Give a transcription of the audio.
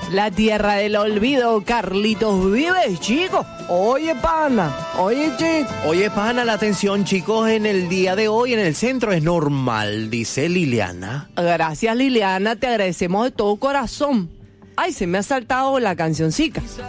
La tierra del olvido, Carlitos Vives, chicos. Oye, pana, oye, chico. Oye, pana, la atención, chicos, en el día de hoy en el centro es normal, dice Liliana. Gracias, Liliana, te agradecemos de todo corazón. Ay, se me ha saltado la cancioncita.